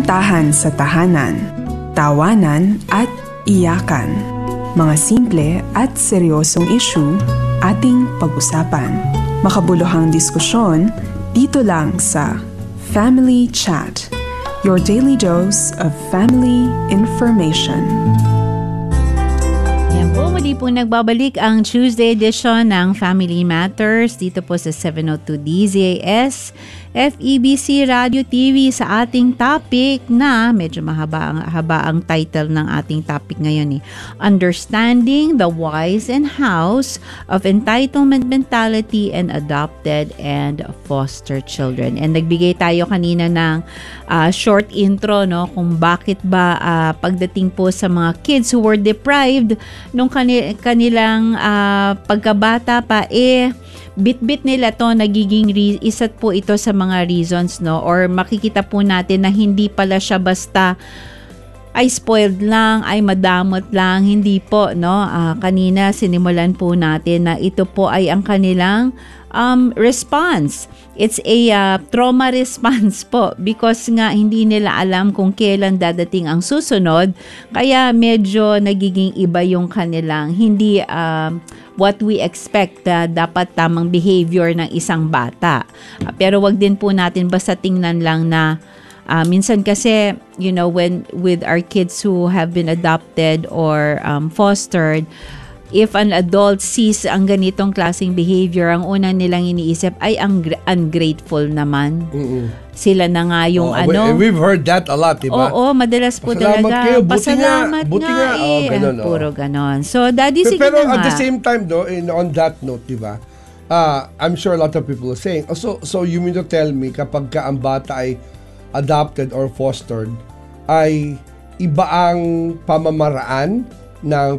Kamustahan sa tahanan, tawanan at iyakan. Mga simple at seryosong issue ating pag-usapan. Makabuluhang diskusyon dito lang sa Family Chat, your daily dose of family information. Yan po, muli po nagbabalik ang Tuesday edition ng Family Matters dito po sa 702 DZAS FEBC Radio TV sa ating topic na medyo mahaba ang title ng ating topic ngayon Understanding the Whys and Hows of Entitlement Mentality and Adopted and Foster Children. And nagbigay tayo kanina ng short intro kung bakit ba pagdating po sa mga kids who were deprived nung kanilang pagkabata pa bit-bit nila to nagiging isa po ito sa mga reasons or makikita po natin na hindi pala siya basta ay spoiled lang, ay madamot lang, hindi po kanina sinimulan po natin na ito po ay ang kanilang response. It's a trauma response po because nga hindi nila alam kung kailan dadating ang susunod, kaya medyo nagiging iba yung kanilang hindi what we expect dapat tamang behavior ng isang bata. Pero wag din po natin basta tingnan lang na minsan kasi, when with our kids who have been adopted or fostered, if an adult sees ang ganitong klaseng behavior, ang unang nilang iniisip ay ang ungrateful naman. Sila na nga yung We've heard that a lot, diba? Oo, madalas po Pasalamat talaga. kayo, Buti nga. ganun, puro ganon. So, Daddy, sige pero na at nga. the same time, on that note, diba, I'm sure a lot of people are saying, so you mean to tell me, kapag ka ang bata ay adopted or fostered, ay iba ang pamamaraan ng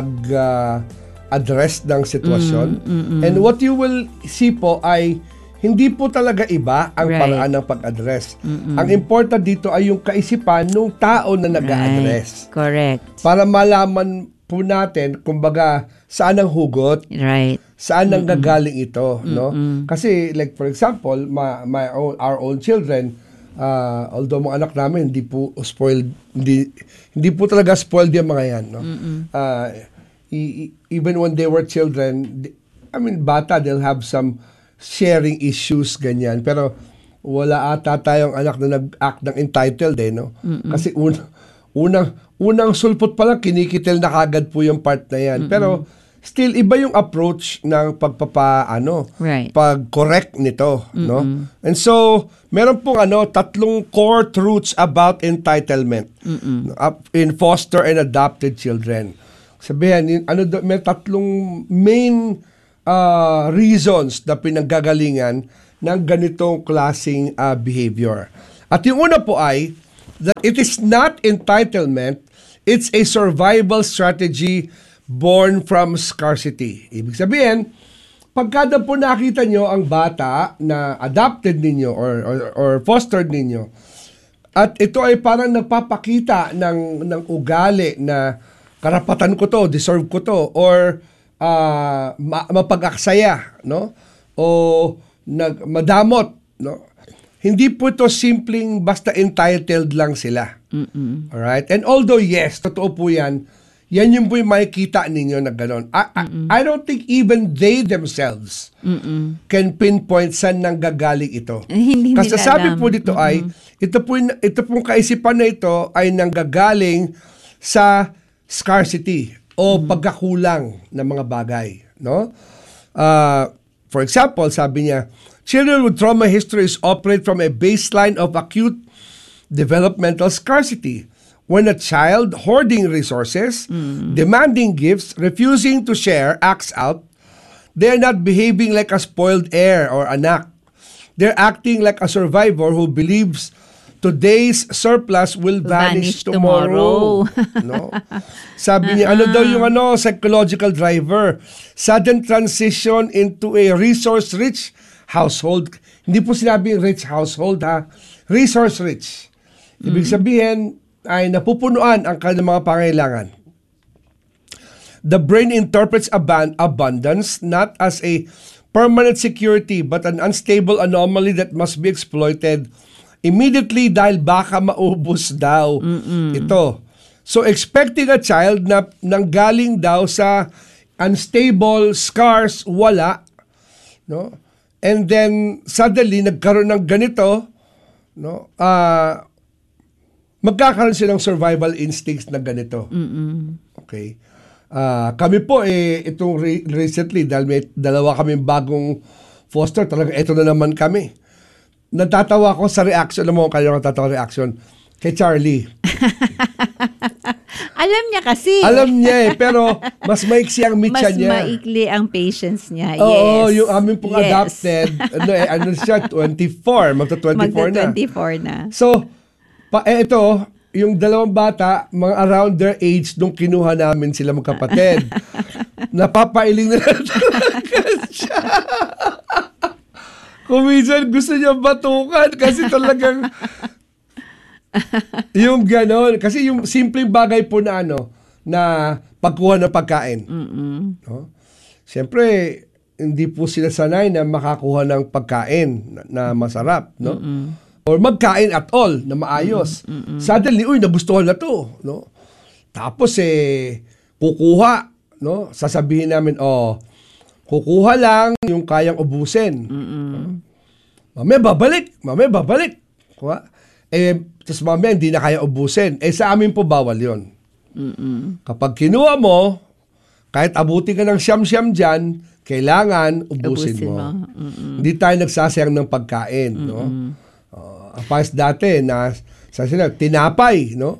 pag-address ng sitwasyon. And what you will see po ay hindi po talaga iba ang paraan ng pag-address. Ang important dito ay yung kaisipan ng tao na nag-a-address. Correct. Para malaman po natin, kumbaga, saan ang hugot, saan ang gagaling ito. Kasi, like for example, our own children, although mga anak namin hindi po spoiled, hindi po talaga spoiled yung mga yan, even when they were children, bata, they'll have some sharing issues, ganyan, pero wala ata tayong anak na nag-act ng entitled kasi unang sulpot pa lang kinikitil na kagad po yung part na yan. Pero still, iba yung approach ng pag-correct nito, And so, meron pong tatlong core truths about entitlement in foster and adopted children. Sabihin, may tatlong main reasons na pinanggagalingan ng ganitong klaseng behavior. At yung una po ay that it is not entitlement, it's a survival strategy born from scarcity. Ibig sabihin, pagkada po nakita nyo ang bata na adopted ninyo or fostered ninyo, at ito ay parang nagpapakita ng ugali na karapatan ko to, deserve ko to, or mapag-aksaya, o madamot, Hindi po ito simpleng basta entitled lang sila. Alright? And although yes, totoo po yan yung po yung makikita ninyo na gano'n. I don't think even they themselves can pinpoint saan nang gagaling ito. Kasi sabi po dito ay, ito pong kaisipan na ito ay nanggagaling sa scarcity o pagkakulang ng mga bagay. For example, sabi niya, children with trauma histories operate from a baseline of acute developmental scarcity. When a child hoarding resources, demanding gifts, refusing to share, acts out, they're not behaving like a spoiled heir or anak. They're acting like a survivor who believes today's surplus will vanish tomorrow. Sabi niya, daw yung psychological driver? Sudden transition into a resource-rich household. Hindi po sinabing rich household, resource-rich. Ibig sabihin, ay napupunuan ang kanilang mga pangailangan. The brain interprets abundance not as a permanent security but an unstable anomaly that must be exploited immediately dahil baka maubos daw ito. So expecting a child na nanggaling daw sa unstable, scarce, wala, no? And then suddenly nagkaroon ng ganito, no? Magkakaroon silang survival instincts na ganito. Okay. Kami po itong recently dahil may dalawa kaming bagong foster, talaga ito na naman kami. Natatawa ko sa reaction, alam mo kayo natatawa reaction kay Charlie. Alam niya kasi. Alam niya pero mas maiksi ang mitya niya. Mas maikli ang patience niya. Oo, yes. yung aming pong adopted, ano siya, 24, magta-24 na. Magta-24 na. So, ito, yung dalawang bata, mga around their age, nung kinuha namin sila magkapatid. Napapailing na talaga siya. Kung minsan gusto niya batukan kasi talagang yung ganon. Kasi yung simpleng bagay po na na pagkuha ng pagkain. No? Siyempre, hindi po sila sanay na makakuha ng pagkain na masarap. No? Or magkain at all na maayos. Suddenly, nagustuhan na to. No? Tapos, kukuha. No? Sasabihin namin, kukuha lang yung kayang ubusin. Mamaya babalik. Kuha. Tapos mamaya hindi na kaya ubusin. Sa amin po bawal yun. Kapag kinuha mo, kahit abuti ka ng siyam-siyam dyan, kailangan ubusin mo. Hindi tayo nagsasayang ng pagkain. No? Pas dati, tinapay. No?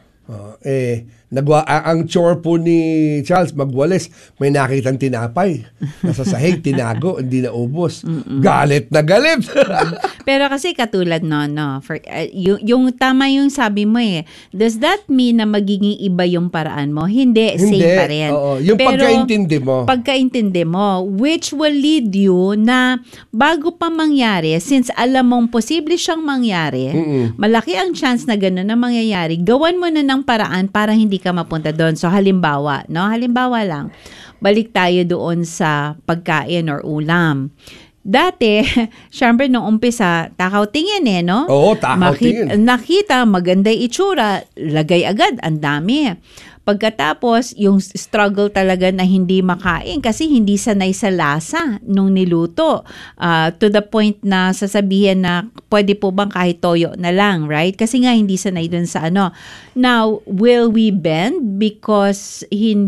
Ang chore po ni Charles magwalis, may nakitang tinapay nasa sahig, tinago, hindi na ubos. Galit na galit. Pero kasi katulad yung tama yung sabi mo does that mean na magiging iba yung paraan mo? Hindi. Same pa rin. Oo. Yung pero, pagkaintindi mo, which will lead you na bago pa mangyari, since alam mong posible siyang mangyari, malaki ang chance na gano'n na mangyayari, gawan mo na ng paraan para hindi ka mapunta doon. So halimbawa lang, balik tayo doon sa pagkain or ulam. Dati, syempre nung umpisa, takaw tingin no? Oo, takaw tingin. Nakita, maganda itsura, lagay agad, ang dami. Pagkatapos, yung struggle talaga na hindi makain kasi hindi sanay sa lasa nung niluto. To the point na sasabihin na pwede po bang kahit toyo na lang, right? Kasi nga hindi sanay dun sa Now, will we bend because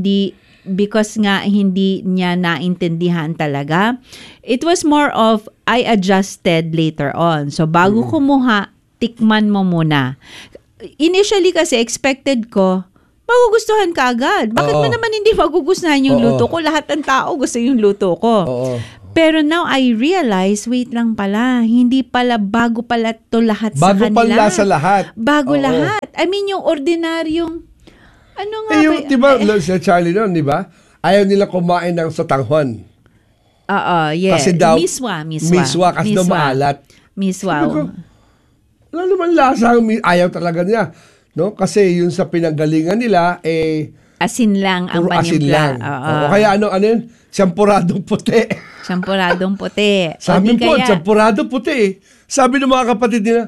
nga hindi niya naintindihan talaga? It was more of, I adjusted later on. So, bago kumuha, tikman mo muna. Initially kasi, expected ko, magugustuhan ka agad. Bakit mo naman hindi magugustuhan yung luto ko? Lahat ng tao gusto yung luto ko. Pero now, I realize, wait lang pala, hindi pala, bago pala to lahat sa kanila. Bago pala sa lahat. Bago lahat. I mean, yung ordinaryong, yung, diba, si Charlie noon, diba? Ayaw nila kumain ng sotanghon. Yes. Kasi daw, miswa. Kasi daw maalat. Miswa. Wala naman lasa. Ayaw talaga niya. No? Kasi yun sa pinanggalingan nila, asin lang ang panimpla. Asin lang. O kaya ano yun? Siyampuradong puti. Siyampuradong puti. Sa amin po, siyampuradong puti. Sabi ng mga kapatid nila,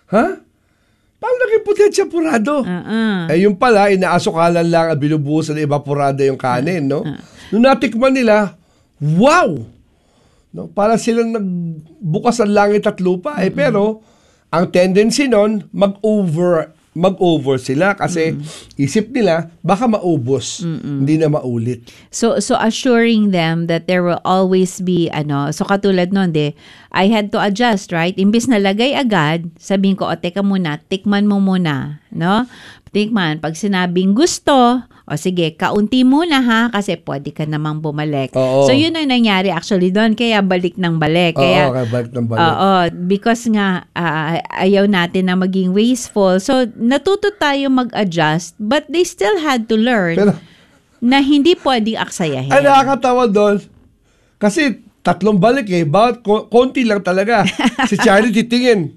paano naging puti at siyapurado? Yung pala, inaasukalan lang at binubuhusan na evaporada yung kanin, no? Nung natikman nila, wow! No? Para silang nagbukas ang langit at lupa. Pero, ang tendency nun, mag-over sila kasi isip nila, baka maubos. Hindi na maulit. So assuring them that there will always be, so katulad nun, I had to adjust, right? Imbis na lagay agad, sabihin ko, teka muna, tikman mo muna, no? Tikman, pag sinabing gusto, sige, kaunti muna ha, kasi pwede ka namang bumalik. So yun ang nangyari actually doon, kaya balik ng balik. Kaya balik ng balik. Because nga, ayaw natin na maging wasteful. So natuto tayo mag-adjust, but they still had to learn na hindi pwedeng aksayahin. Ay, nakakatawa doon. Kasi 3 balik bawat konti lang talaga. Si Charlie titingin.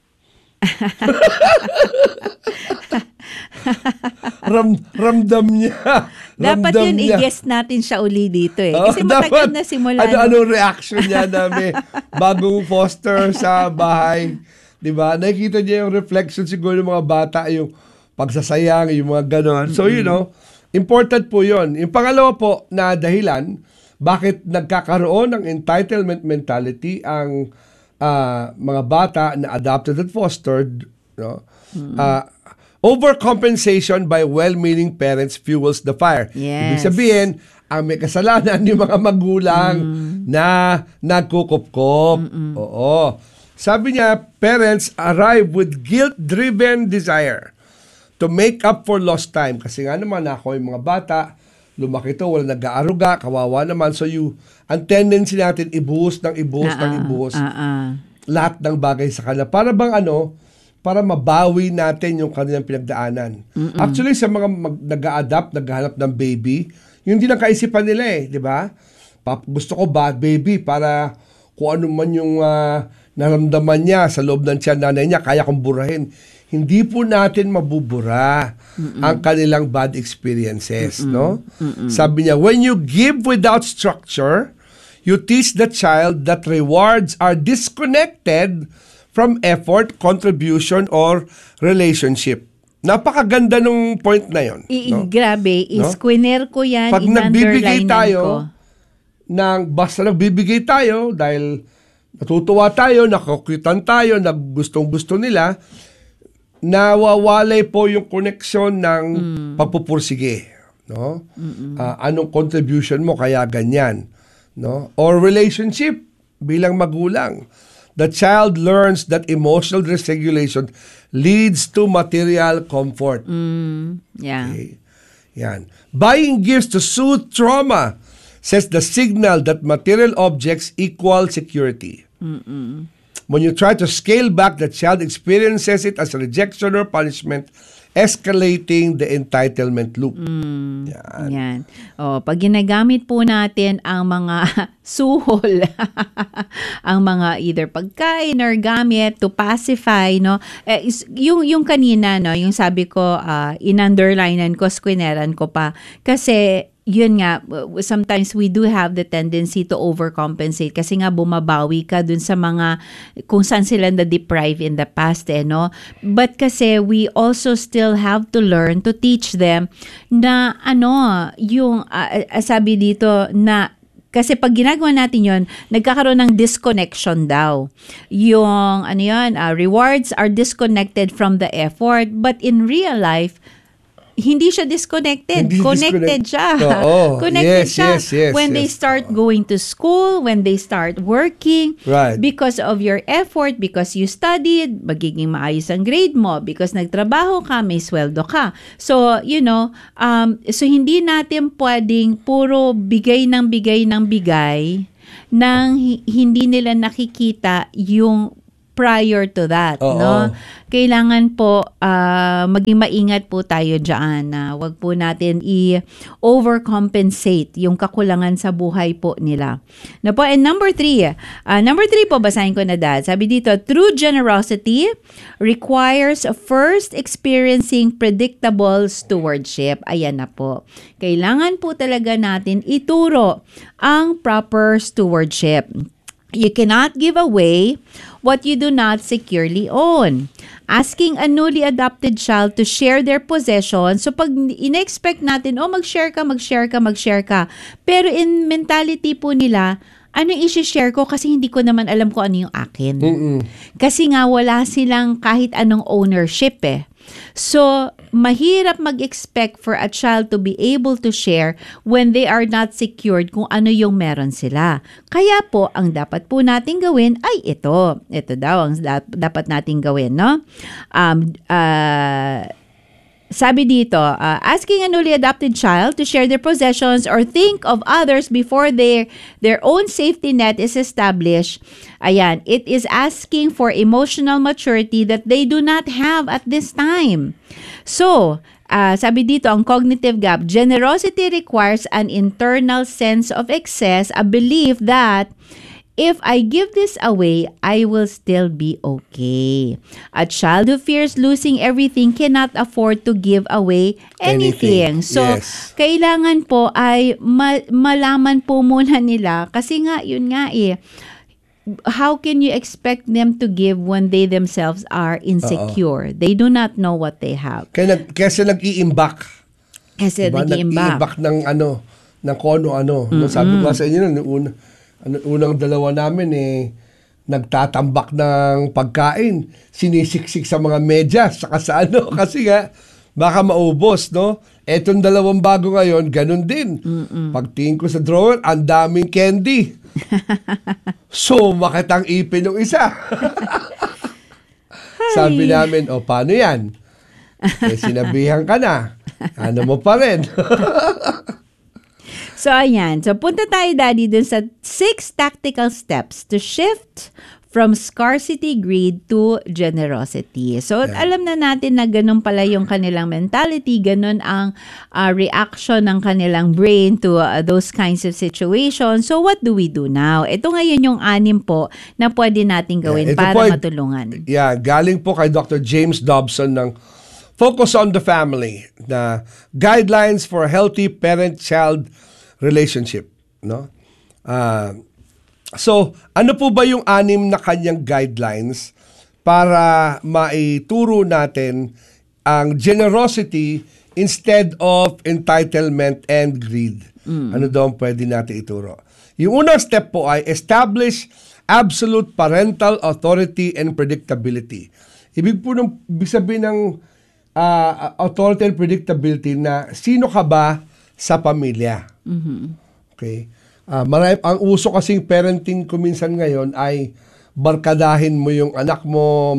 Ramdam niya. Dapat yun i-guess natin siya uli dito Kasi matagal na simula. Ano reaction niya namin bagong foster sa bahay. Di ba? Nakikita niya yung reflection siguro ng mga bata, yung pagsasayang, yung mga ganon. So, important po yun. Yung pangalawa po na dahilan, bakit nagkakaroon ng entitlement mentality ang mga bata na adopted at fostered, no? Overcompensation by well-meaning parents fuels the fire. Yes. Ibig sabihin, ang may kasalanan yung mga magulang na nagkukupkop. Oo. Sabi niya, parents arrive with guilt-driven desire to make up for lost time. Kasi nga naman ako yung mga bata, lumaki to, wala nag-aaruga, kawawa naman. So ang tendency natin, ibuhos lahat ng bagay sa kanila. Para bang para mabawi natin yung kanilang pinagdaanan. Actually, sa mga nag-a-adapt, naghahanap ng baby, yun din ang kaisipan nila di ba? Gusto ko baby para kung ano man yung naramdaman niya sa loob ng tiyan nanay niya, kaya kong burahin. Hindi po natin mabubura ang kanilang bad experiences, no? Sabi niya, when you give without structure, you teach the child that rewards are disconnected from effort, contribution, or relationship. Napakaganda nung point na yon. Grabe, iskwiner ko yan, pag nagbibigay tayo basta nagbibigay tayo dahil natutuwa tayo, nakukutan tayo, gustong-gusto nila, nawawalay po yung connection ng pagpupursige. No? Anong contribution mo kaya ganyan? No? Or relationship bilang magulang. The child learns that emotional dysregulation leads to material comfort. Yeah. Okay. Yan. Buying gifts to soothe trauma sets the signal that material objects equal security. When you try to scale back, the child experiences it as a rejection or punishment, escalating the entitlement loop. Yan. Pag ginagamit po natin ang mga suhol, ang mga either pagkain or gamit to pacify, no? Yung kanina, no, yung sabi ko, in-underlinean ko, squineran ko pa. Kasi yun nga, sometimes we do have the tendency to overcompensate kasi nga bumabawi ka dun sa mga kung saan sila na-deprive in the past, no? But kasi we also still have to learn to teach them na yung sabi dito na kasi pag ginagawa natin yon, nagkakaroon ng disconnection daw. Yung rewards are disconnected from the effort, but in real life, hindi siya disconnected. Connected siya. Connected siya. When they start going to school, when they start working, because of your effort, because you studied, magiging maayos ang grade mo, because nagtrabaho ka, may sweldo ka. So, so hindi natin pwedeng puro bigay ng bigay nang hindi nila nakikita yung prior to that, no? Kailangan po maging maingat po tayo diyan na wag po natin i-overcompensate yung kakulangan sa buhay po nila. Na po, and number 3 po, basahin ko na dad. Sabi dito, true generosity requires first experiencing predictable stewardship. Ayan na po. Kailangan po talaga natin ituro ang proper stewardship. You cannot give away what you do not securely own. Asking a newly adopted child to share their possessions. So pag in-expect natin, mag-share ka. Pero in mentality po nila, ano i-share ko kasi hindi ko naman alam kung ano yung akin. Kasi nga wala silang kahit anong ownership So, mahirap mag-expect for a child to be able to share when they are not secured kung ano yung meron sila. Kaya po, ang dapat po natin gawin ay ito. Ito daw ang dapat natin gawin, no? Sabi dito, asking a newly adopted child to share their possessions or think of others before their own safety net is established. Ayan, it is asking for emotional maturity that they do not have at this time. So, sabi dito, ang cognitive gap, generosity requires an internal sense of excess, a belief that if I give this away, I will still be okay. A child who fears losing everything cannot afford to give away anything. So, kailangan po ay malaman po muna nila kasi nga, yun nga how can you expect them to give when they themselves are insecure? They do not know what they have. Kasi nag-iimbak. Kasi Diba? nag-iimbak. Nag-iimbak ng kung ano-ano. No, sabi ko sa inyo, unang dalawa namin nagtatambak ng pagkain, sinisiksik sa mga medyas, saka sa kasi nga, baka maubos, no? Etong dalawang bago ngayon, ganun din. Pagtingin ko sa drawer, ang daming candy. So, makitang ipin yung isa. Sabi namin, paano yan? Sinabihan ka na. Ano mo pa rin? So, ayan. So, punta tayo, Daddy, dun sa 6 tactical steps to shift from scarcity greed to generosity. So, alam na natin na ganun pala yung kanilang mentality, ganun ang reaction ng kanilang brain to those kinds of situations. So, what do we do now? Ito ngayon yung 6 po na pwede natin gawin para matulungan. Galing po kay Dr. James Dobson ng Focus on the Family, na guidelines for a healthy parent-child relationship, no? So, ano po ba yung 6 na kanyang guidelines para maituro natin ang generosity instead of entitlement and greed? Ano daw ang pwede natin ituro? Yung unang step po ay establish absolute parental authority and predictability. Ibig sabihin ng authority and predictability na sino ka ba sa pamilya. Okay? Ang uso kasing parenting ko minsan ngayon ay barkadahin mo yung anak mo,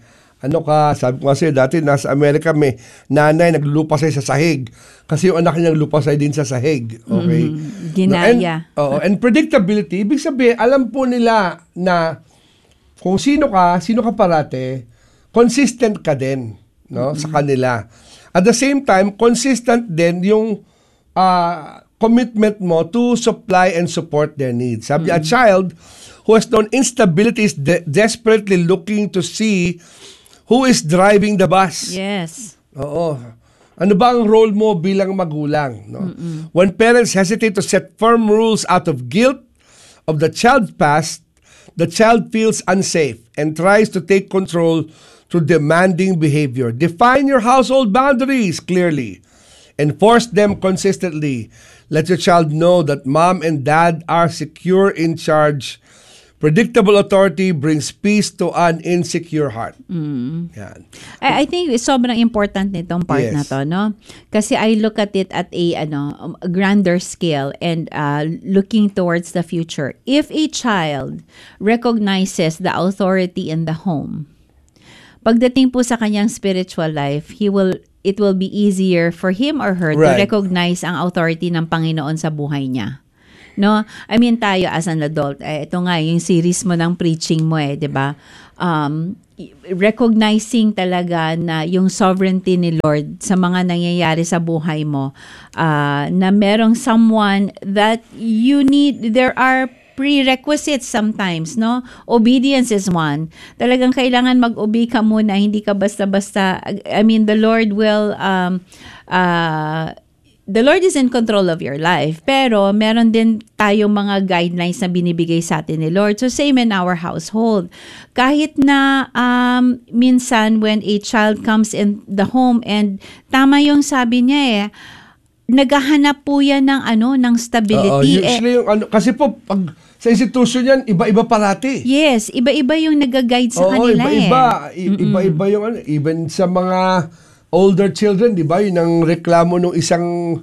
sabi ko kasi dati nasa Amerika may nanay naglulupasay sa sahig kasi yung anak niya naglupasay din sa sahig. Okay? Ginaya. And predictability, ibig sabihin, alam po nila na kung sino ka parate, consistent ka din, no, sa kanila. At the same time, consistent din yung commitment mo to supply and support their needs. Sabi, a child who has known instability is desperately looking to see who is driving the bus. Yes. Oo. Ano ba ang role mo bilang magulang? No? When parents hesitate to set firm rules out of guilt of the child's past, the child feels unsafe and tries to take control through demanding behavior. Define your household boundaries clearly. Enforce them consistently. Let your child know that mom and dad are secure in charge. Predictable authority brings peace to an insecure heart. Yan. I think sobrang important nitong part na to, no? Kasi I look at it at a grander scale and looking towards the future. If a child recognizes the authority in the home, pagdating po sa kanyang spiritual life, it will be easier for him or her to recognize ang authority ng Panginoon sa buhay niya. No? I mean, tayo as an adult, ito nga, yung series mo ng preaching mo 'di ba? Recognizing talaga na yung sovereignty ni Lord sa mga nangyayari sa buhay mo, na merong someone that you need, there are prerequisites sometimes, no? Obedience is one. Talagang kailangan mag-obey ka muna, hindi ka basta-basta. I mean, the Lord is in control of your life. Pero meron din tayong mga guidelines na binibigay sa atin ni Lord. So same in our household. Kahit na minsan when a child comes in the home and tama yung sabi niya naghahanap po yan ng stability. Usually kasi po pag sa institusyon yan, iba-iba parati. Yes, iba-iba yung nag-guide sa kanila. Iba-iba yung even sa mga older children, di ba? Yun ang reklamo ng isang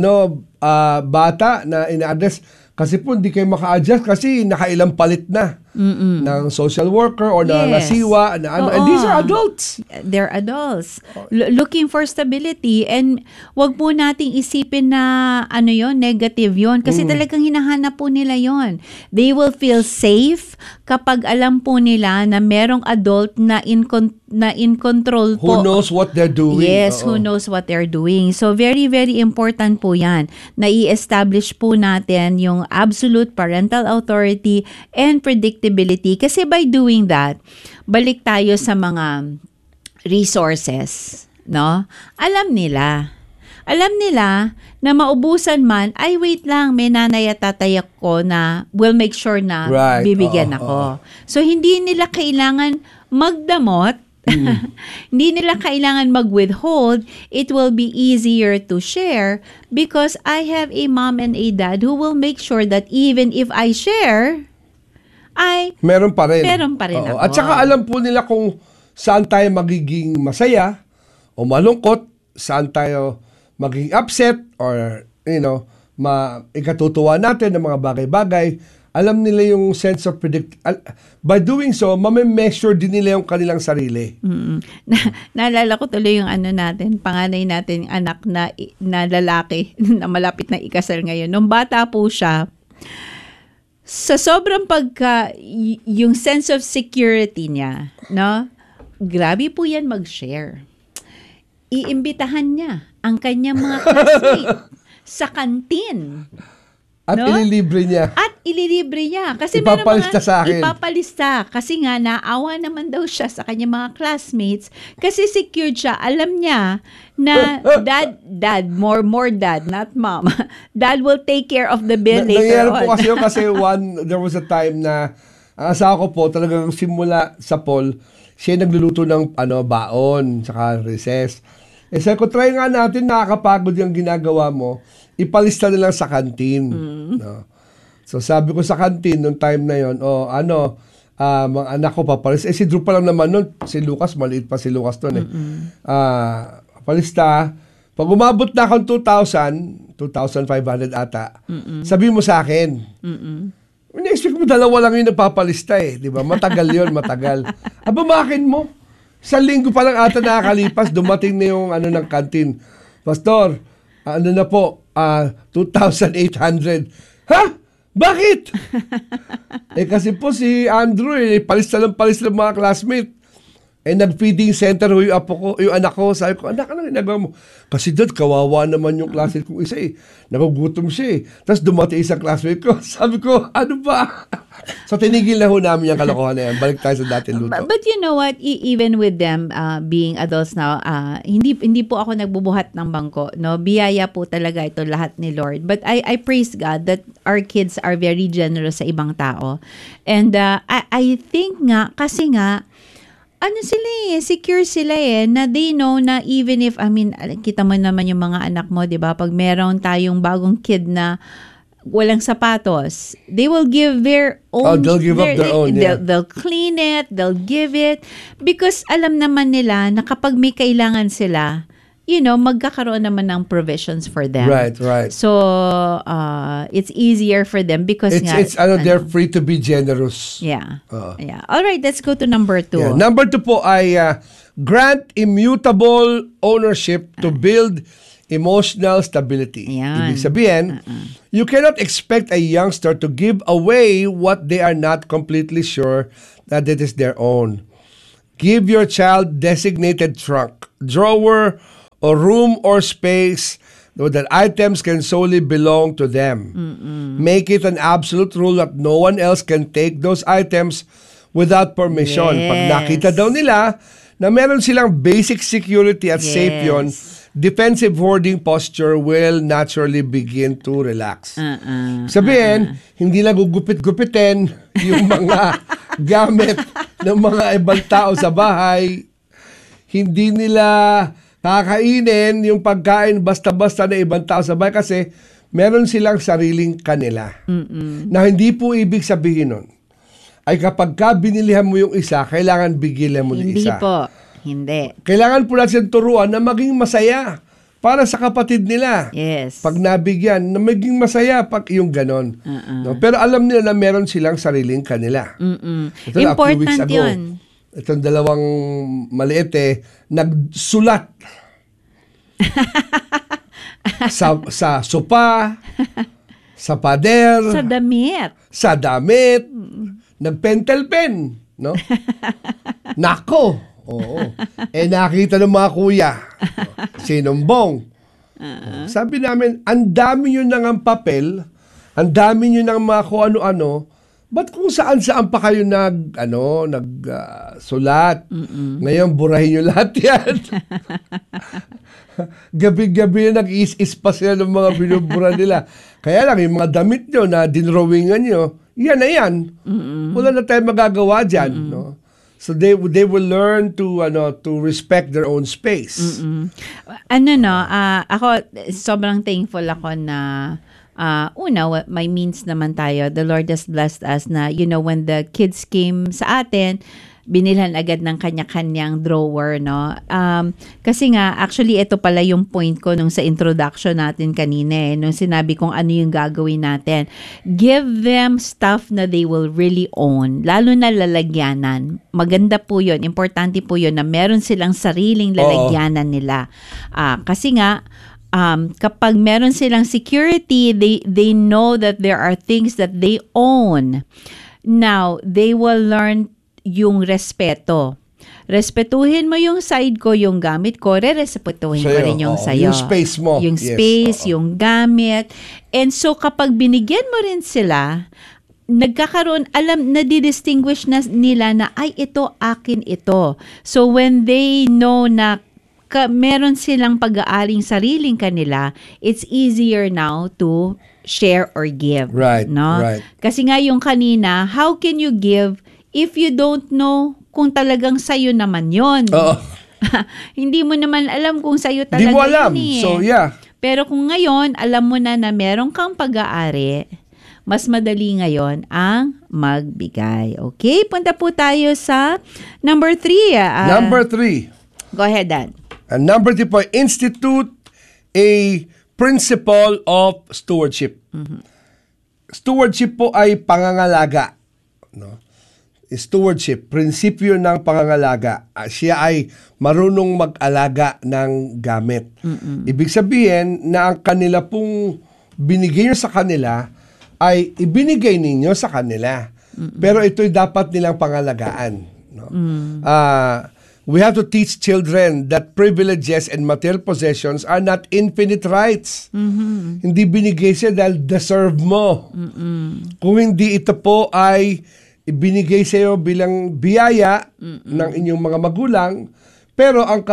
bata na ina-address. Kasi po hindi kayo maka-adjust kasi nakailang palit na ng social worker or nasiwa. And these are adults. They're adults. Looking for stability. And wag po nating isipin na negative yon. Kasi talagang hinahanap po nila yon. They will feel safe kapag alam po nila na merong adult na in control po. Who knows what they're doing. Yes, who knows what they're doing. So very, very important po yan na i-establish po natin yung absolute parental authority and predictability. Kasi by doing that, balik tayo sa mga resources, no? Alam nila Alam nila na maubusan man, ay wait lang, may nanay at tatay ko na will make sure na Right. bibigyan ako. So, hindi nila kailangan magdamot. Hindi nila kailangan mag-withhold. It will be easier to share because I have a mom and a dad who will make sure that even if I share, meron pa rin. Meron pa rin ako. At saka alam po nila kung saan tayo magiging masaya o malungkot, saan tayo magiging upset or, ikatutuwa natin ng mga bagay-bagay. Alam nila yung sense of by doing so, mame-measure din nila yung kanilang sarili. Naalala ko tuloy yung panganay natin, anak na lalaki na malapit na ikasal ngayon. Nung bata po siya, sa sobrang yung sense of security niya, no? Grabe po yan mag-share. Iimbitahan niya ang kanyang mga classmates sa kantin. At ililibre niya. Kasi Ipapalista sa akin. Ipapalista. Kasi nga, naawa naman daw siya sa kanyang mga classmates. Kasi secured siya. Alam niya na dad, more dad, not mom. Dad will take care of the bill later on. Nangyari po kasi there was a time na ang asawa ko po talagang simula sa Paul, siya nagluluto ng baon, saka recess. Sabi ko, try nga natin, nakakapagod yung ginagawa mo. Ipalista na lang sa kantin. No? So sabi ko sa kantin nung time na yon, mga anak ko papalista. Si Drew pa lang naman nun, si Lucas, maliit pa si Lucas nun palista. Pag umabot na akong 2,500 ata, sabi mo sa akin. Ini-expect mo dalawa lang yung nagpapalista di ba? Matagal yon, matagal. Makin mo. Sa linggo pa lang ata nakakalipas, dumating na yung ng kantin. Pastor, na po, 2,800. Ha? Bakit? Kasi po si Andrew, palista ng mga classmate. Nag-feeding center yung anak ko. Sabi ko, anak, ano ginagawa mo? Kasi dad, kawawa naman yung classmate kong isa Nagugutom siya Tapos dumating isang classmate ko. Sabi ko, ano ba? So tinigil na ho namin yung kalokohan na yan. Balik tayo sa dati luto. But you know what? Even with them being adults now, hindi po ako nagbubuhat ng bangko. No? Biyaya po talaga ito lahat ni Lord. But I praise God that our kids are very generous sa ibang tao. And I think nga, kasi nga, secure sila na they know na even if, kita mo naman yung mga anak mo, di ba? Pag meron tayong bagong kid na walang sapatos, they will give their own. They'll give up their own, yeah. They'll clean it, they'll give it. Because alam naman nila na kapag may kailangan sila, magkakaroon naman ng provisions for them. Right. So, it's easier for them because they're free to be generous. Yeah. Yeah. All right, let's go to number 2. Yeah. Number 2 po ay grant immutable ownership to build emotional stability. Yan. Ibig sabihin, you cannot expect a youngster to give away what they are not completely sure that it is their own. Give your child designated trunk, drawer, or room or space that items can solely belong to them. Make it an absolute rule that no one else can take those items without permission. Yes. Pag nakita daw nila na meron silang basic security at safe yun, defensive hoarding posture will naturally begin to relax. Sabihin, hindi na gugupit-gupitin yung mga gamit ng mga ibang tao sa bahay. Hindi nila kakainin yung pagkain basta-basta na ibang tao sa bahay kasi meron silang sariling kanila. Na hindi po ibig sabihin nun ay kapag binilihan mo yung isa, kailangan bigilan mo yung isa. Hindi po. Hindi. Kailangan po natin turuan na maging masaya para sa kapatid nila. Yes. Pag nabigyan, na maging masaya pag yung ganon. No? Pero alam nila na meron silang sariling kanila. Ito Important yun. Itong dalawang maliit nagsulat sa sopa, sa pader, sa damit, nagpentel pen, no? Nako. Oo. Nakita ng mga kuya. Sinumbong. Sabi namin, ang dami nyo nang ang papel, ang dami nyo nang mga kung ano-ano, Ba't kung saan-saan pa kayo sulat? Ngayon, burahin nyo lahat yan. Gabi-gabi na nag-is-is pa sila ng mga binubura nila. Kaya lang, yung mga damit nyo na dinrawingan nyo, yan na yan. Wala na tayong magagawa dyan. No? So they will learn to respect their own space. Ako sobrang thankful ako na may means naman tayo. The Lord has blessed us na, when the kids came sa atin, binilhan agad ng kanya-kanyang drawer, no? Kasi nga, actually, ito pala yung point ko nung sa introduction natin kanina, nung sinabi kong ano yung gagawin natin. Give them stuff na they will really own, lalo na lalagyanan. Maganda po yun, importante po yun na meron silang sariling lalagyanan nila. Kasi nga, kapag meron silang security, they know that there are things that they own. Now, they will learn yung respeto. Respetuhin mo yung side ko, yung gamit ko, respetuhin ko rin yung sayo. Yung space mo. Yung space, yung gamit. And so, kapag binigyan mo rin sila, nagkakaroon, nadidistinguish na nila na, ay, ito, akin ito. So, when they know na meron silang pag-aaring sariling kanila, it's easier now to share or give. Right, no? right. Kasi nga yung kanina, how can you give if you don't know kung talagang sayo naman yon? Hindi mo naman alam kung sayo talaga. Di mo alam. So, yeah. Pero kung ngayon, alam mo na meron kang pag-aari, mas madali ngayon ang magbigay. Okay? Punta po tayo sa number 3. Number 3. Go ahead, Dan. And number 3 po, institute a principle of stewardship. Stewardship po ay pangangalaga. No? Stewardship, prinsipyo ng pangangalaga. Siya ay marunong mag-alaga ng gamit. Ibig sabihin na ang kanila pong binigay nyo sa kanila ay ibinigay ninyo sa kanila. Pero ito'y dapat nilang pangalagaan. No? We have to teach children that privileges and material possessions are not infinite rights. Hindi binigay siya dahil deserve mo. Kung hindi, ito po ay ibinigay sa iyo bilang biyaya ng inyong mga magulang, pero ang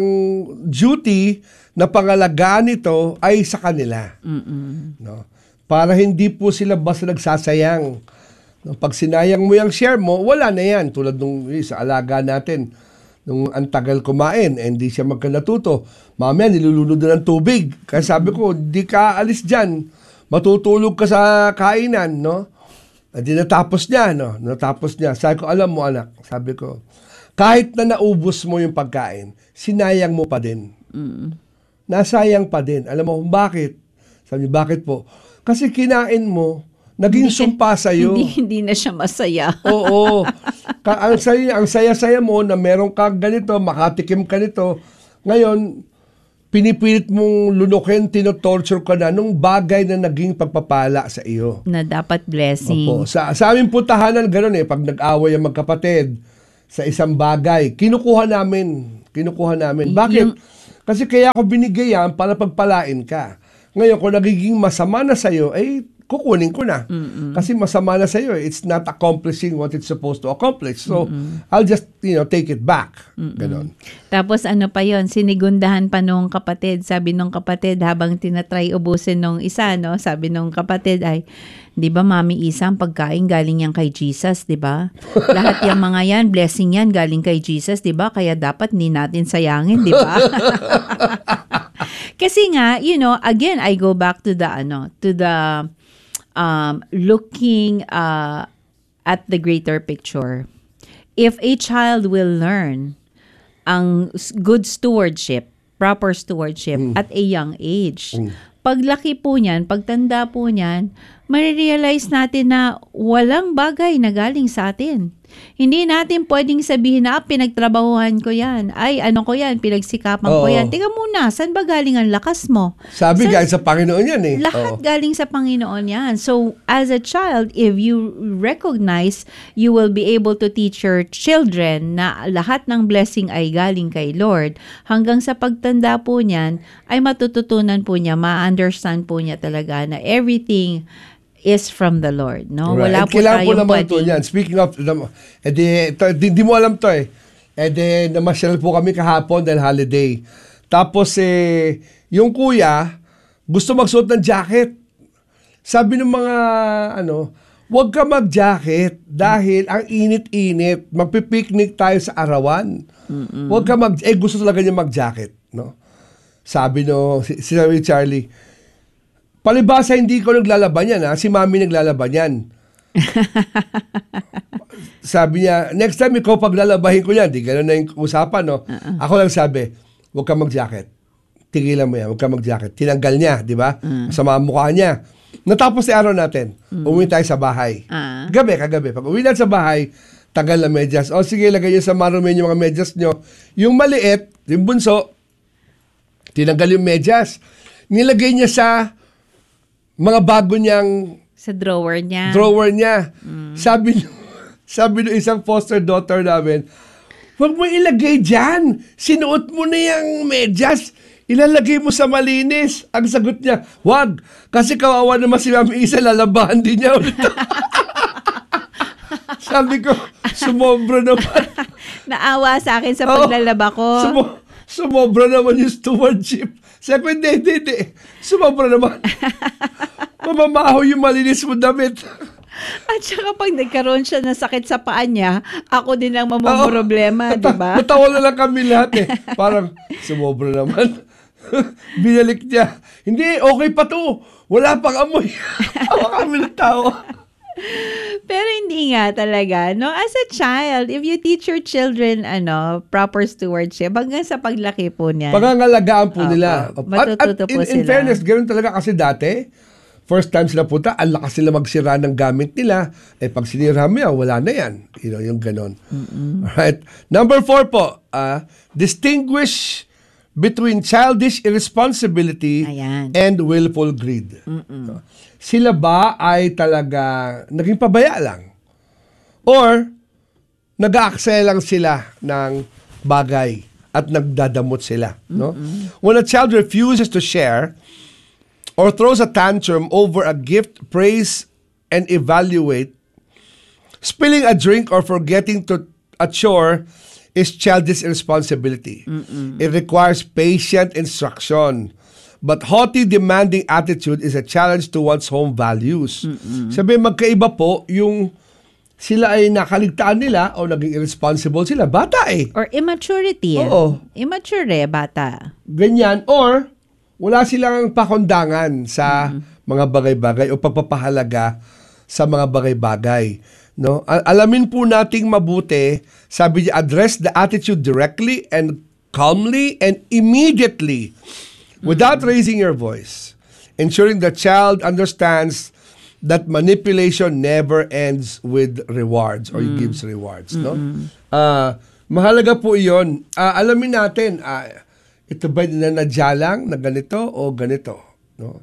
duty na pangalagaan nito ay sa kanila. No? Para hindi po sila basta nagsasayang. No? Pag sinayang mo yung share mo, wala na yan. Tulad nung sa alaga natin, nung ang tagal kumain, hindi siya magkanatuto. Mamaya, nilulunod na ng tubig. Kaya sabi ko, di ka alis dyan. Matutulog ka sa kainan, no? At natapos niya, no? Natapos niya. Sabi ko, alam mo anak, sabi ko, kahit na naubos mo yung pagkain, sinayang mo pa din. Nasayang pa din. Alam mo kung bakit? Sabi niya, bakit po? Kasi kinain mo, naging sumpa sa'yo. Hindi na siya masaya. Oo. Ang saya-saya mo na meron kang ganito, makatikim ka nito. Ngayon, pinipilit mong lunukin, tinotorture ka na nung bagay na naging pagpapala sa iyo. Na dapat blessing. Opo. Sa aming tahanan, gano'n pag nag-away ang magkapatid sa isang bagay, kinukuha namin. Bakit? Kasi kaya ako binigay yan para pagpalain ka. Ngayon, kung nagiging masama na sa'yo, kukunin ko na. Kasi masama na sa'yo. It's not accomplishing what it's supposed to accomplish. So, I'll just, take it back. Ganon. Tapos ano pa yon, sinigundahan pa nung kapatid. Sabi nung kapatid, habang tinatry ubusin nung isa, no? Sabi nung kapatid ay, di ba Mami Isa, ang pagkain galing yan kay Jesus, di ba? Lahat yung mga yan, blessing yan, galing kay Jesus, di ba? Kaya dapat ni natin sayangin, di ba? Kasi nga, again, I go back to the looking at the greater picture. If a child will learn ang good stewardship, proper stewardship at a young age, paglaki po niyan, pagtanda po niyan, marirealize natin na walang bagay na galing sa atin. Hindi natin pwedeng sabihin na pinagtrabahuhan ko yan. Ay, ano ko yan, pinagsikapan ko yan. Tingnan muna, saan ba galing ang lakas mo? Sabi galing sa Panginoon yan Lahat galing sa Panginoon yan. So, as a child, if you recognize, you will be able to teach your children na lahat ng blessing ay galing kay Lord. Hanggang sa pagtanda po niyan, ay matututunan po niya, ma-understand po niya talaga na everything is from the Lord, no? Right. Wala And po kailangan po tayong naman ito pwedeng... yan. Speaking of, di mo alam to eh. Namasyal po kami kahapon dahil holiday. Tapos yung kuya, gusto magsuot ng jacket. Sabi ng mga, huwag ka mag-jacket dahil ang init-init. Magpipiknik tayo sa arawan. Huwag ka gusto talaga niya mag-jacket, no? Sabi sinabi ni Charlie, palibasa hindi ko naglalaban yan, ha? Si Mami naglalaban yan. Sabi niya, next time ikaw paglalabahin ko yan. Di gano'n na yung usapan, no? Ako lang sabi, huwag ka mag-jacket. Tigilan mo yan, huwag ka mag-jacket. Tinanggal niya, di ba? Masama ang mukha niya. Natapos si araw natin. Umuwi tayo sa bahay. Kagabi. Pag uwi natin sa bahay, tanggal na medyas. O sige, lagay niyo sa marumin yung mga medyas nyo. Yung maliit, yung bunso, tinanggal yung medyas. Nilagay niya sa mga bago niyang Sa drawer niya. Sabi ng isang foster daughter namin, huwag mo ilagay dyan. Sinuot mo na yung medyas. Ilalagay mo sa malinis. Ang sagot niya, wag. Kasi kawawa naman si Mami Isa, lalabahan din niya ulit. Sabi ko, sumobra naman. Naawa sa akin sa paglalaba ko. Sumobra naman yung stewardship. Sabi ko, hindi. Sumobra naman. Mamamaho yung malinis mo damit. At saka pag nagkaroon siya ng sakit sa paa niya, ako din ang mamumroblema, di ba? Natawa na lang kami lahat eh. Parang, sumobra naman. Binalik niya. Hindi, okay pa to. Wala pang amoy. Tawa kami ng tawa. Pero hindi nga talaga, no? As a child, if you teach your children, proper stewardship, hanggang sa paglaki po niya. Pangangalagaan po nila. Matututo po sila. In fairness, ganoon talaga kasi dati, first time sila punta, ang lakas sila magsira ng gamit nila. Pag sinira mo yan, wala na yan. Yung gano'n. Alright. Number 4 po, distinguish between childish irresponsibility and willful greed. Sila ba ay talaga naging pabaya lang? Or nag-aaksaya lang sila ng bagay at nagdadamot sila? No? When a child refuses to share or throws a tantrum over a gift, praise, and evaluate, spilling a drink or forgetting to a chore is childish irresponsibility. It requires patient instruction. But haughty, demanding attitude is a challenge to one's home values. Sabi, magkaiba po yung sila ay nakaligtaan nila o naging irresponsible sila. Bata eh. Or immaturity. Oo. Immature bata. Ganyan. Or wala silang pakundangan sa mga bagay-bagay o pagpapahalaga sa mga bagay-bagay. No? Alamin po nating mabuti, sabi niya, address the attitude directly and calmly and immediately without raising your voice, ensuring the child understands that manipulation never ends with rewards or gives rewards. No? Mahalaga po iyon. Alamin natin, ito ba nanadya lang na ganito o ganito? No?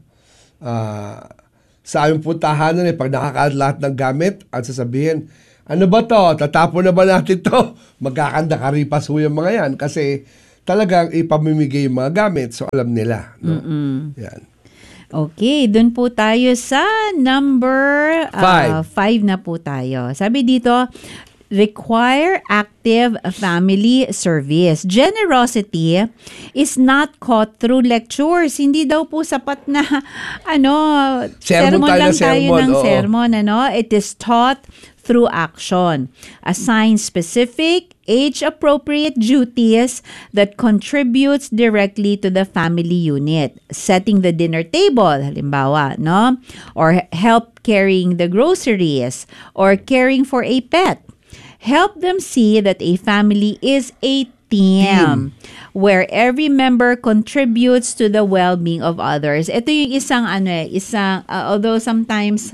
Sa aming puntahanan, pag nakakaat lahat ng gamit, ang sasabihin, ano ba to? Tatapon na ba natin to? Magkakanda-karipas ho yung mga yan kasi talagang ipamimigay yung mga gamit, so alam nila. No? Yan. Okay, dun po tayo sa number 5 na po tayo. Sabi dito, require active family service. Generosity is not caught through lectures. Hindi daw po sapat na sermon lang tayo ng sermon. It is taught through action. Assign specific, age-appropriate duties that contributes directly to the family unit. Setting the dinner table, halimbawa, no? Or help carrying the groceries, or caring for a pet. Help them see that a family is a team where every member contributes to the well-being of others. Ito yung although sometimes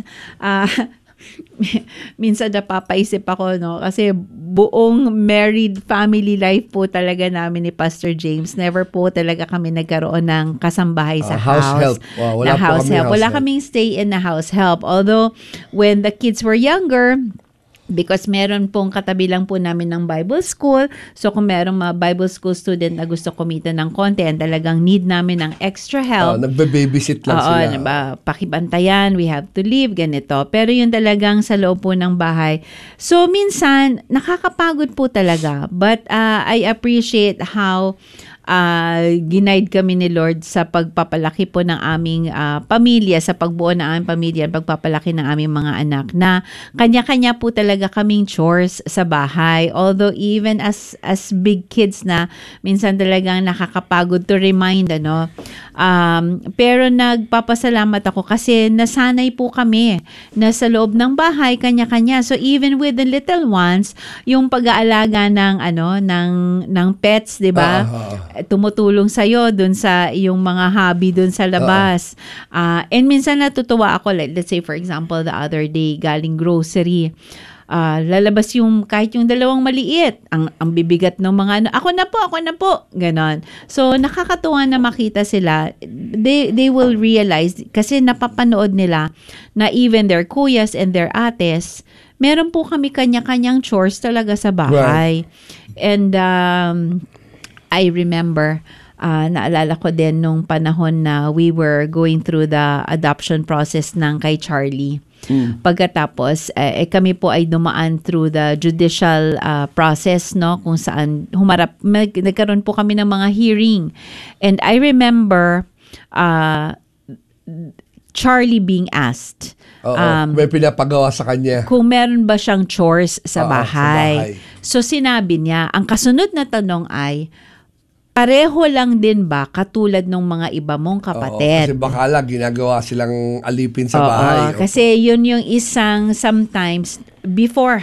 minsan napapaisip ako, no? Kasi buong married family life po talaga namin ni Pastor James. Never po talaga kami nagkaroon ng kasambahay sa house. Help. Wala house help. Wala kaming stay in the house help. Although, when the kids were younger, Because meron pong katabi lang po namin ng Bible school. So kung meron mga Bible school student na gusto kumita ng konti and talagang need namin ng extra help. Nagbe-babysit lang sila. Pakibantayan, we have to leave, ganito. Pero yun talagang sa loob po ng bahay. So minsan, nakakapagod po talaga. But I appreciate how ginaid kami ni Lord sa pagpapalaki po ng aming pamilya, sa pagbuo ng aming pamilya, pagpapalaki ng aming mga anak, na kanya-kanya po talaga kaming chores sa bahay. Although even as big kids na, minsan talagang nakakapagod to remind, pero nagpapasalamat ako kasi nasanay po kami na sa loob ng bahay, kanya-kanya. So even with the little ones, yung pag-aalaga ng pets, di ba? Tumutulong sa'yo dun sa yung mga hobby dun sa labas. And minsan natutuwa ako, like, let's say for example, the other day, galing grocery, lalabas yung kahit yung dalawang maliit, ang bibigat ng mga ako na po, ganon. So nakakatuwa na makita sila, they will realize, kasi napapanood nila na even their kuyas and their ates, meron po kami kanya-kanyang chores talaga sa bahay. Right. And I remember, naalala ko din nung panahon na we were going through the adoption process ng kay Charlie. Pagkatapos, kami po ay dumaan through the judicial process, kung saan nagkaroon po kami ng mga hearing. And I remember Charlie being asked, may pinapagawa sa kanya, kung meron ba siyang chores sa bahay. So sinabi niya, ang kasunod na tanong ay, pareho lang din ba katulad ng mga iba mong kapatid? Kasi baka lang ginagawa silang alipin sa bahay. Kasi yun yung isang sometimes before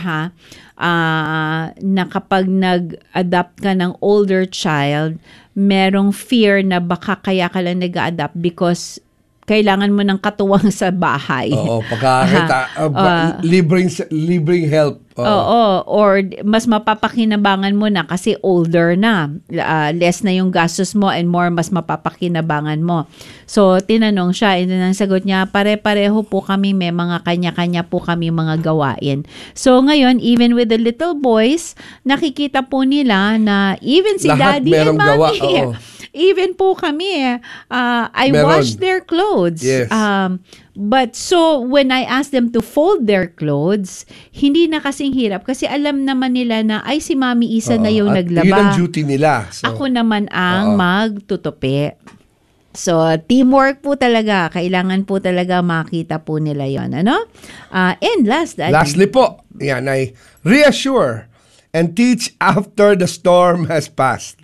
na kapag nag-adopt ka ng older child, merong fear na baka kaya ka lang nag-adopt because kailangan mo ng katuwang sa bahay. Pagkakita, libreng help. Or mas mapapakinabangan mo na kasi older na. Less na yung gastos mo and more mas mapapakinabangan mo. So, tinanong siya, and ang sagot niya, pare-pareho po kami, may mga kanya-kanya po kami mga gawain. So, ngayon, even with the little boys, nakikita po nila na even si lahat daddy and mommy, even po kami, I wash their clothes. Yes. But so, when I ask them to fold their clothes, hindi na kasing hirap kasi alam naman nila na ay si Mami Isa na yung naglaba. Yun ang duty nila. So, ako naman ang magtutupi. So, teamwork po talaga. Kailangan po talaga makita po nila yon, and lastly po, yan ay reassure and teach after the storm has passed.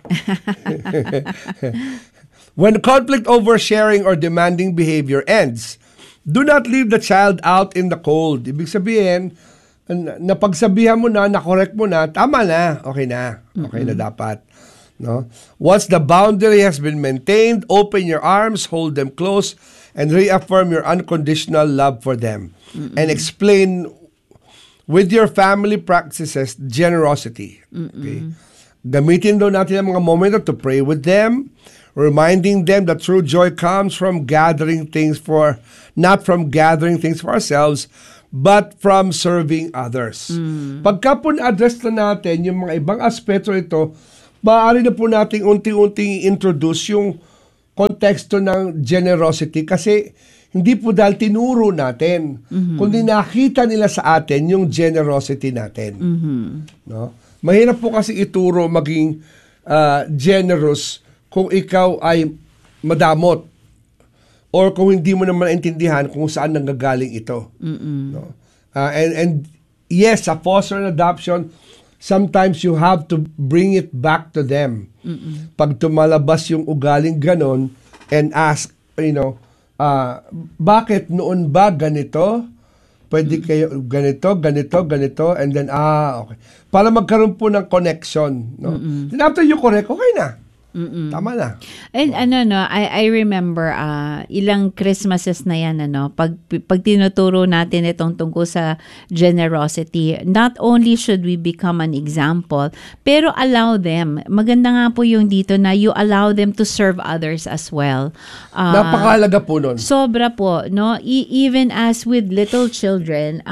When conflict over sharing or demanding behavior ends, do not leave the child out in the cold. Ibig sabihin, napagsabihan mo na, na-correct mo na, tama na, okay na dapat. Once the boundary has been maintained, open your arms, hold them close, and reaffirm your unconditional love for them. And explain with your family practices generosity. Okay? Gamitin daw natin ang mga momento to pray with them, reminding them that true joy comes from not from gathering things for ourselves, but from serving others. Pagka po na-address na natin yung mga ibang aspeto ito, maaari na po nating unti-unting introduce yung konteksto ng generosity kasi hindi po dahil tinuro natin, kundi nakita nila sa atin yung generosity natin. Mahirap po kasi ituro maging generous kung ikaw ay madamot or kung hindi mo naman intindihan kung saan nanggagaling ito. And yes, sa foster and adoption, sometimes you have to bring it back to them. Pag tumalabas yung ugaling ganon and ask, bakit noon ba ganito? Pwede kayo ganito, and then, okay. Para magkaroon po ng connection. Then after you correct, okay na. Tama na. And I remember ilang Christmases na yan, pag tinuturo natin itong tungkol sa generosity, not only should we become an example, pero allow them. Maganda nga po yung dito na you allow them to serve others as well. Napakahalaga po nun. Sobra po, even as with little children,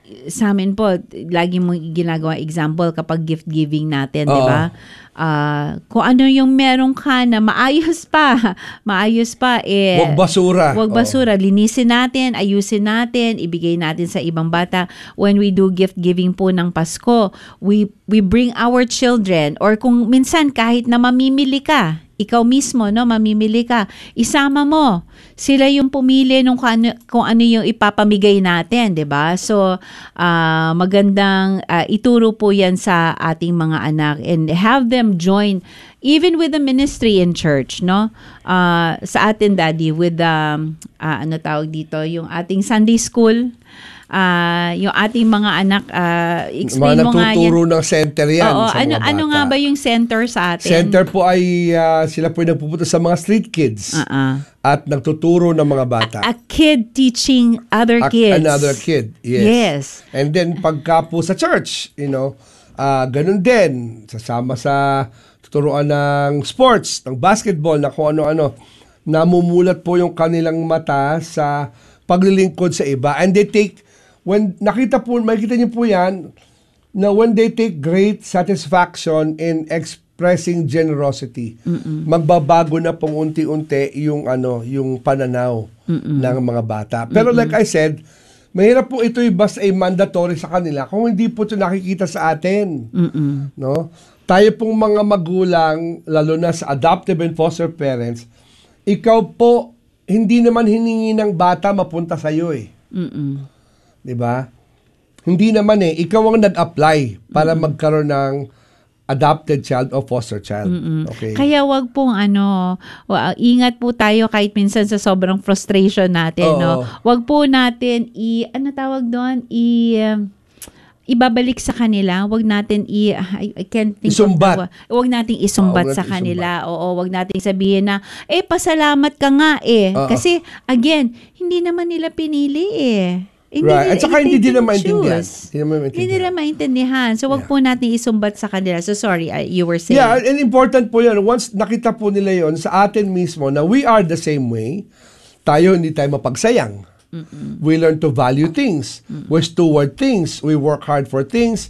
sa amin po, lagi mo ginagawa example kapag gift giving natin, di ba? Kung ano yung meron ka na maayos pa, Huwag basura. Huwag basura. Linisin natin, ayusin natin, ibigay natin sa ibang bata. When we do gift giving po ng Pasko, we bring our children, or kung minsan kahit na mamimili ka, ikaw mismo, no, mamimili ka, isama mo. Sila yung pumili nung kung ano yung ipapamigay natin, 'di ba? So, magandang ituro po 'yan sa ating mga anak and have them join even with the ministry in church, no? Sa atin, Daddy, with ano tawag dito, yung ating Sunday school, yung ating mga anak, explain mo nga yan. Mga natuturo ng center yan sa mga bata. Ano nga ba yung center sa atin? Center po ay sila po yung nagpupunta sa mga street kids at nagtuturo ng mga bata. A kid teaching other kids. Another kid, yes. And then pagka po sa church, ganun din. Sasama sa tuturuan ng sports, ng basketball, na kung ano-ano. Namumulat po yung kanilang mata sa paglilingkod sa iba. And they take, makikita niyo po yan, na when they take great satisfaction in expressing generosity, magbabago na pong unti-unti yung pananaw ng mga bata. Pero like I said, mahirap po ito'y basta ay mandatory sa kanila kung hindi po ito nakikita sa atin. No? Tayo pong mga magulang, lalo na sa adoptive and foster parents, ikaw po, hindi naman hiningi ng bata mapunta sa iyo eh. 'Di ba? Hindi naman eh, ikaw ang nag-apply para magkaroon ng adopted child o foster child. Okay. Kaya wag pong ingat po tayo kahit minsan sa sobrang frustration natin, no. Wag po natin ibabalik sa kanila. Wag natin I can't think isumbat. Wag natin isumbat sa kanila. Oo, wag natin sabihin na pasalamat ka nga kasi again, hindi naman nila pinili Right. At saka hindi nila maintindihan. Hindi nila maintindihan. So, wag po natin isumbat sa kanila. So, sorry, you were saying. Yeah, and important po yan. Once nakita po nila yon sa atin mismo na we are the same way, hindi tayo mapagsayang. We learn to value things. We steward things. We work hard for things.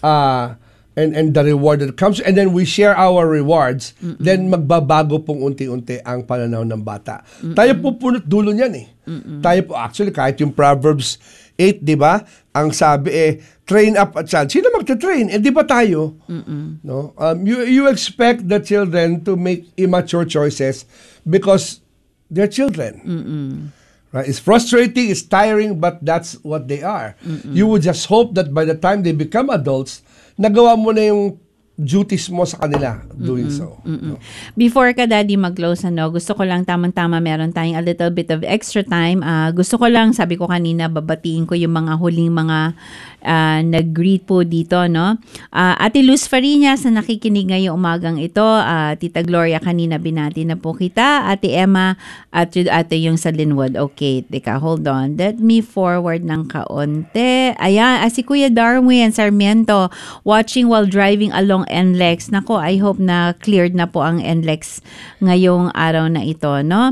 And the reward that comes. And then we share our rewards. Then magbabago pong unti-unti ang pananaw ng bata. Tayo po punot dulo niyan Tayo po, actually, kahit yung Proverbs 8, di ba? Ang sabi train up a child. Sino magta-train? Di ba tayo? No? You expect the children to make immature choices because they're children. Right? It's frustrating, it's tiring, but that's what they are. You would just hope that by the time they become adults, nagawa mo na yung duties mo sa kanila doing so. No? Before ka, Daddy, mag-close, gusto ko lang tamang-tama meron tayong a little bit of extra time. Gusto ko lang, sabi ko kanina, babatiin ko yung mga huling mga nag-greet po dito, no? Ate Luz Fariñas na nakikinig ngayong umagang ito. Tita Gloria, kanina binati na po kita. Ate Emma, at yung sa Linwood. Okay, teka, hold on. Let me forward ng kaunti. Ayan, si Kuya Darwin Sarmiento, watching while driving along NLEX. Nako, I hope na cleared na po ang NLEX ngayong araw na ito, no?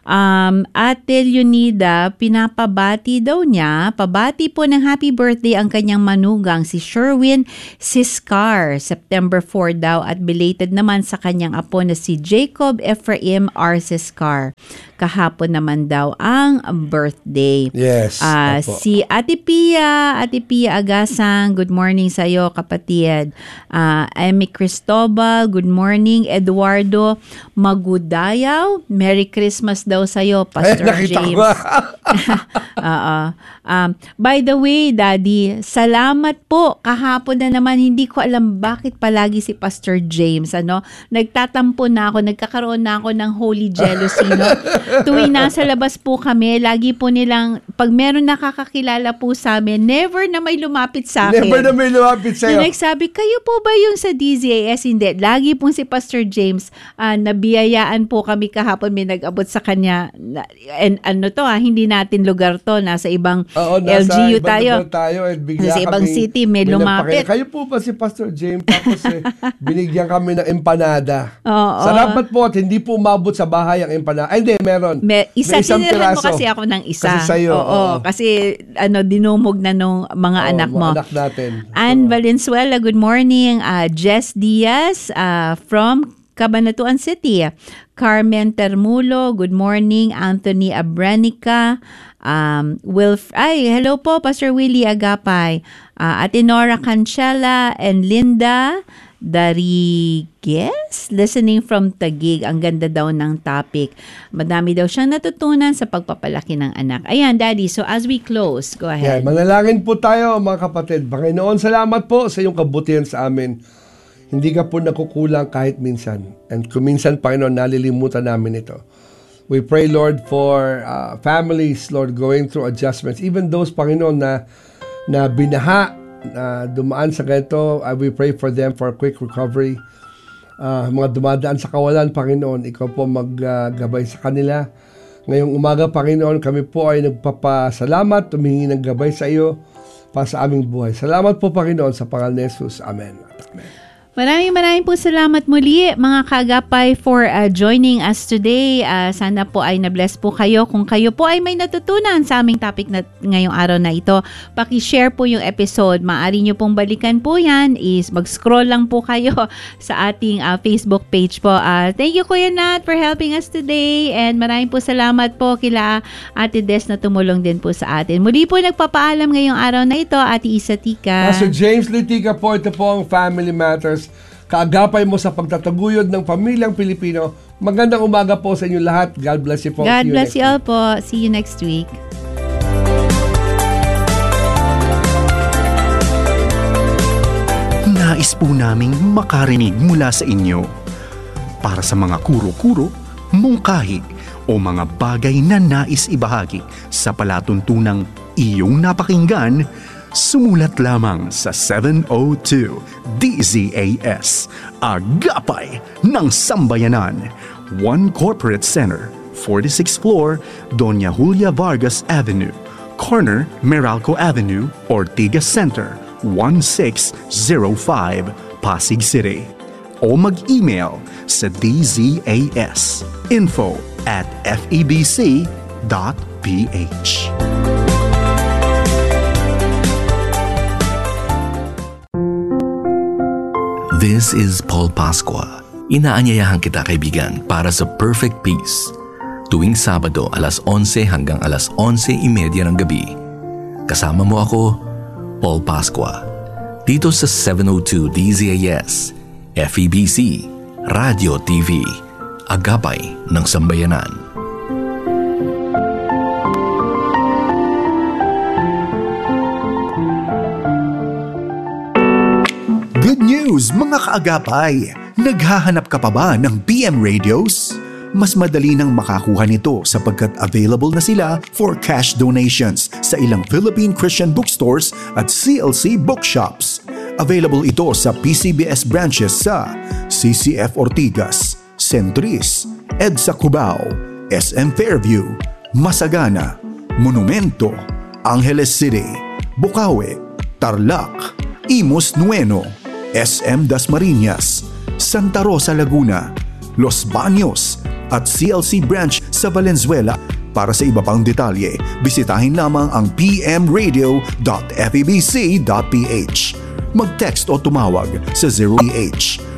Ate Leonida, pinapabati daw niya, pabati po ng happy birthday ang kanyang manugang, si Sherwin Siscar. September 4 daw at belated naman sa kanyang apo na si Jacob Ephraim R. Siscar. Kahapon naman daw ang birthday. Yes. Si Ate Pia Agasang, good morning sa iyo, kapatid. Amy Cristobal, good morning. Eduardo Magudayaw, Merry Christmas daw sa iyo, Pastor James. By the way, Daddy, salamat po. Kahapon na naman, hindi ko alam bakit palagi si Pastor James, nagtatampo na ako, nagkakaroon na ako ng holy jealousy, Tuwing nasa labas po kami, lagi po nilang, pag meron nakakakilala po sa amin, never na may lumapit sa akin. Never na may lumapit sa'yo. Nagsabi, kayo po ba yung sa DZAS, hindi. Lagi pong si Pastor James, nabiyayaan po kami kahapon, may nag-abot sa kanya. And hindi natin lugar to, nasa ibang LGU tayo. Sa ibang city, may lumapit. Kayo po ba si Pastor James? Tapos binigyan kami ng empanada. Salamat po at hindi po umabot sa bahay ang empanada. Ay, hindi, meron. Isang tinirahan mo kasi ako ng isa. Kasi sa'yo. Kasi dinumog na nung mga anak mo. Anak natin. Ann Valenzuela, good morning. Jess Diaz from Cabanatuan City. Carmen Termulo, good morning. Anthony Abranica. Hello po, Pastor Willie Agapay. Ate Nora Cancela and Linda Darigues, listening from Taguig. Ang ganda daw ng topic. Madami daw siyang natutunan sa pagpapalaki ng anak. Ayan, Daddy. So as we close, go ahead. Manalangin po tayo, mga kapatid. Panginoon, salamat po sa iyong kabutihan sa amin. Hindi ka po nakukulang kahit minsan. And kung minsan, Panginoon, nalilimutan namin ito. We pray, Lord, for families, Lord, going through adjustments. Even those, Panginoon, na binaha, dumaan sa ganito, we pray for them for a quick recovery. Mga dumadaan sa kawalan, Panginoon, ikaw po maggabay sa kanila. Ngayong umaga, Panginoon, kami po ay nagpapasalamat, tumingi ng gabay sa iyo para sa aming buhay. Salamat po, Panginoon, sa pangalan ni Jesus. Amen. Amen. Maraming po salamat muli, mga kaagapay, for joining us today. Sana po ay na-bless po kayo. Kung kayo po ay may natutunan sa aming topic na ngayong araw na ito, paki-share po yung episode. Maaari nyo pong balikan po yan. Mag-scroll lang po kayo sa ating Facebook page po. Thank you, Kuya Nat, for helping us today. And maraming po salamat po kila Ate Des na tumulong din po sa atin. Muli po nagpapaalam ngayong araw na ito, Ate Isa Tika. Pastor James Litica po, ito po ang Family Matters. Kaagapay mo sa pagtataguyod ng pamilyang Pilipino. Magandang umaga po sa inyo lahat. God bless you po. God bless you all po. See you next week. Nais po naming makarinig mula sa inyo. Para sa mga kuro-kuro, mungkahi o mga bagay na nais ibahagi sa palatuntunang iyong napakinggan, sumulat lamang sa 702 DZAS, Agapay ng Sambayanan, 1 Corporate Center, 46th floor, Doña Julia Vargas Avenue, corner Meralco Avenue, Ortigas Center, 1605, Pasig City. O mag-email sa dzas info@febc.ph. This is Paul Pascua. Inaanyayahan kita, kaibigan, para sa Perfect Peace. Tuwing Sabado, alas 11 hanggang alas 11:30 ng gabi. Kasama mo ako, Paul Pascua. Dito sa 702 DZAS, FEBC, Radio TV, Agapay ng Sambayanan. Good news, mga kaagapay! Naghahanap ka pa ba ng PM radios? Mas madali nang makakuha nito sapagkat available na sila for cash donations sa ilang Philippine Christian bookstores at CLC bookshops. Available ito sa PCBS branches sa CCF Ortigas, Centris, EDSA Cubao, SM Fairview, Masagana, Monumento, Angeles City, Bukawi, Tarlac, Imus Nueno, SM Dasmariñas, Santa Rosa Laguna, Los Baños at CLC branch sa Valenzuela. Para sa iba pang detalye, bisitahin lamang ang pmradio.febc.ph. Mag-text o tumawag sa 0PH